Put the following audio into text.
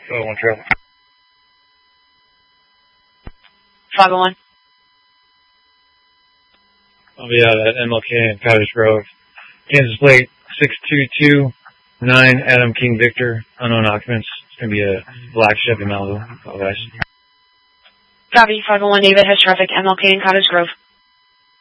1 trail. 501. I'll be out at MLK in Cottage Grove. Kansas plate 6229 Adam King Victor, unknown occupants. It's going to be a black Chevy Malibu. Oh, guys. Copy. 501 David has traffic MLK in Cottage Grove.